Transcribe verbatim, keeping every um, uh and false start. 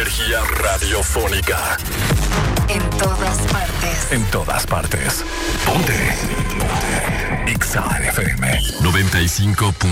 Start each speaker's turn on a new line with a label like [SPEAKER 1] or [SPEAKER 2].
[SPEAKER 1] energía radiofónica.
[SPEAKER 2] En todas partes.
[SPEAKER 1] En todas partes. Ponte. Ponte. X A F M noventa y cinco.